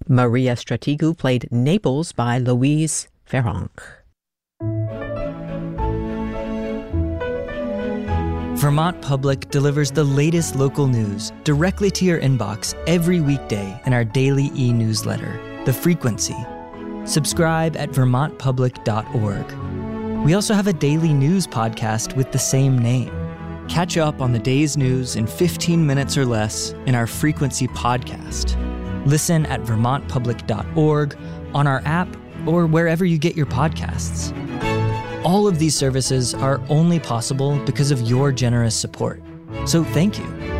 Maria Strategou played Naples by Louise Ferronk. Vermont Public delivers the latest local news directly to your inbox every weekday in our daily e-newsletter, The Frequency. Subscribe at vermontpublic.org. We also have a daily news podcast with the same name. Catch up on the day's news in 15 minutes or less in our Frequency podcast. Listen at vermontpublic.org, on our app, or wherever you get your podcasts. All of these services are only possible because of your generous support. So thank you.